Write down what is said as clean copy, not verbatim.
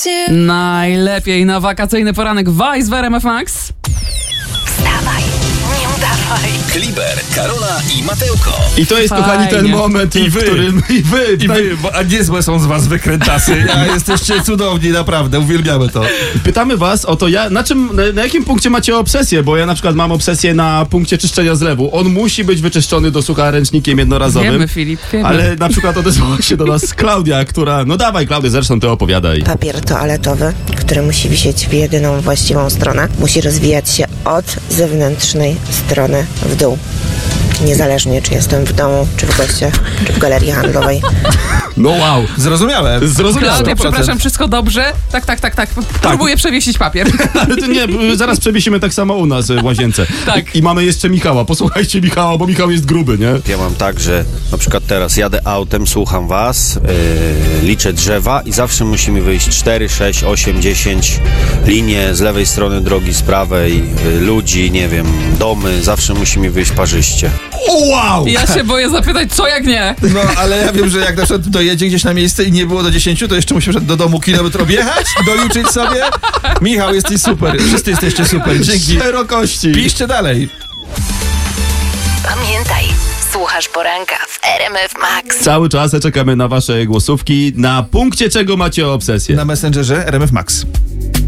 Najlepiej na wakacyjny poranek Vice w RMF Max. Wstawaj, nie udawaj. Kliber, Karola i Mateuko. I to jest, Fajnie. kochani, ten moment, I wy. w którym I wy, a niezłe są z was wykrętasy. Jesteście cudowni, naprawdę, uwielbiamy to. pytamy was o to, na jakim punkcie macie obsesję, bo ja na przykład mam obsesję na punkcie czyszczenia zlewu. On musi być wyczyszczony do sucha ręcznikiem jednorazowym. Wiemy, Filip, wiemy. Ale na przykład odezwała się do nas Klaudia, która... No dawaj, Klaudia, zresztą ty opowiadaj. Papier toaletowy, który musi wisieć w jedyną właściwą stronę, musi rozwijać się od zewnętrznej strony w dół. Niezależnie, czy jestem w domu, czy w gościach, czy w galerii handlowej. No wow. Zrozumiałem. Zrozumiałem. Klaudia, 100%. przepraszam, wszystko dobrze? Tak. Próbuję przewiesić papier. Ale to nie, zaraz przewiesimy tak samo u nas w łazience. Tak. I mamy jeszcze Michała. Posłuchajcie Michała, bo Michał jest gruby, nie? Ja mam tak, że na przykład teraz jadę autem, słucham was, liczę drzewa i zawsze musi mi wyjść 4, 6, 8, 10 linie z lewej strony drogi, z prawej, ludzi, nie wiem, domy, zawsze musi mi wyjść parzyście. O, wow! Ja się boję zapytać, co jak nie? No, ale ja wiem, że jak na przykład dojedzie gdzieś na miejsce i nie było do 10, to jeszcze musimy do domu kilometr objechać, doliczyć sobie. Michał, jesteś super. Wszyscy jesteście super. Dzięki. Szerokości. Piszcie dalej. Pamiętaj, słuchasz poranka w RMF Max. Cały czas czekamy na wasze głosówki. Na punkcie czego macie obsesję? Na Messengerze RMF Max.